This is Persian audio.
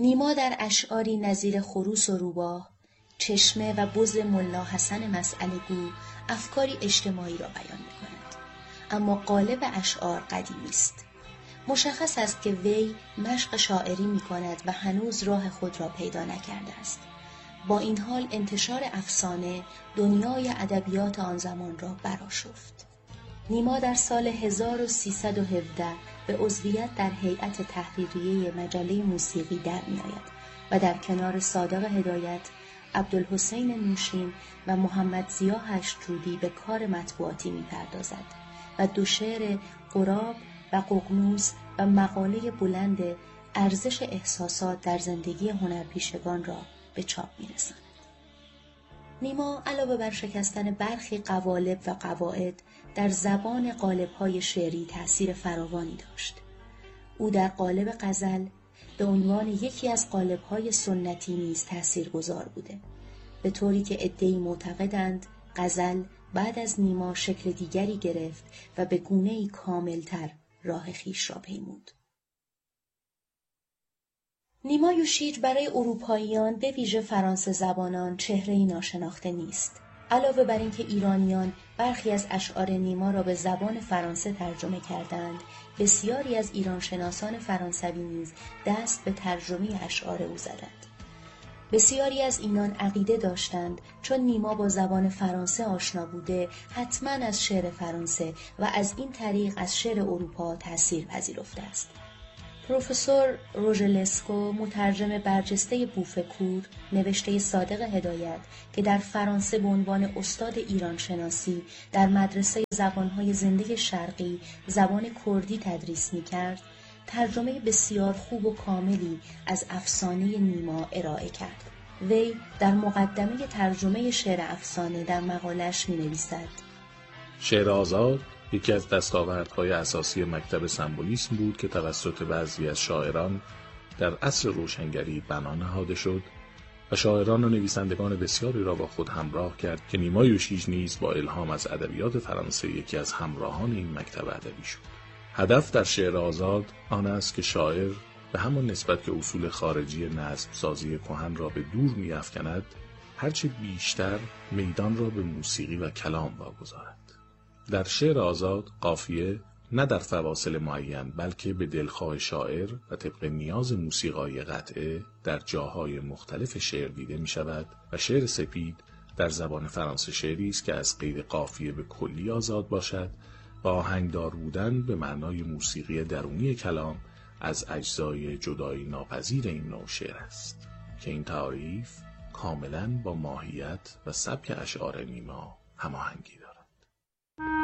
نیما در اشعاری نظیر خروس و روباه، چشمه و بز ملا حسن مسئله‌گو افکاری اجتماعی را بیان می‌کند، اما قالب اشعار قدیمی است. مشخص است که وی مشق شاعری می‌کند و هنوز راه خود را پیدا نکرده است. با این حال انتشار افسانه دنیای ادبیات آن زمان را برآشفت. نیما در سال 1317 به عضویت در هیئت تحریریه مجله موسیقی در می‌آید و در کنار صادق هدایت، عبدالحسین نوشین و محمد ضیا هشترودی به کار مطبوعاتی می‌پردازد و دو شعر غراب و ققنوس و مقاله بلند ارزش احساسات در زندگی هنرپیشگان را به چاپ می‌رساند. نیما علاوه بر شکستن برخی قوالب و قواعد در زبان قالب‌های شعری تأثیر فراوانی داشت. او در قالب غزل به عنوان یکی از قالب‌های سنتی نیز تأثیرگذار بوده، به طوری که عده‌ای معتقدند غزل بعد از نیما شکل دیگری گرفت و به گونه‌ای کاملتر راه خویش را پیمود. نیما یوشیج برای اروپاییان به ویژه فرانسه زبانان چهره‌ای ناشناخته نیست. علاوه بر اینکه ایرانیان برخی از اشعار نیما را به زبان فرانسه ترجمه کردند، بسیاری از ایرانشناسان فرانسوی نیز دست به ترجمه اشعار او زدند. بسیاری از اینان عقیده داشتند چون نیما با زبان فرانسه آشنا بوده، حتما از شعر فرانسه و از این طریق از شعر اروپا تأثیر پذیرفته است. پروفسور روژلسکو، مترجم برجسته بوفکور، نوشته صادق هدایت که در فرانسه به عنوان استاد ایران شناسی در مدرسه زبانهای زنده شرقی زبان کردی تدریس می‌کرد، ترجمه بسیار خوب و کاملی از افسانه نیما ارائه کرد. وی در مقدمه ترجمه شعر افسانه در مقاله‌اش می‌نویسد: شعر آزاد یکی از دستاوردهای اساسی مکتب سمبولیسم بود که توسط بعضی از شاعران در عصر روشنگری بنا نهاده شد و شاعران و نویسندگان بسیاری را با خود همراه کرد که نیما یوشیج نیز با الهام از ادبیات فرانسه یکی از همراهان این مکتب ادبی شد. هدف در شعر آزاد آن است که شاعر به همان نسبت که اصول خارجی نظم سازی کهن را به دور می‌افکند، هرچه بیشتر میدان را به موسیقی و کلام واگذارد. در شعر آزاد قافیه نه در فواصل معین بلکه به دلخواه شاعر و طبق نیاز موسیقای قطعه در جاهای مختلف شعر دیده می شود و شعر سپید در زبان فرانسه شعری است که از قید قافیه به کلی آزاد باشد و آهنگدار بودن به معنای موسیقی درونی کلام از اجزای جدایی ناپذیر این نوع شعر است که این تعریف کاملاً با ماهیت و سبک اشعار نیما هماهنگی دارد.